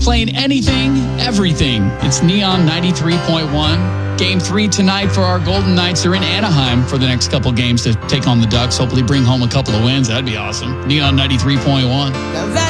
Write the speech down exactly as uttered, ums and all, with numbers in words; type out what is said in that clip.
Playing anything, everything. It's Neon ninety-three point one. Game three tonight for our Golden Knights. They're in Anaheim for the next couple games to take on the Ducks. Hopefully bring home a couple of wins. That'd be awesome. Neon ninety-three point one. Now that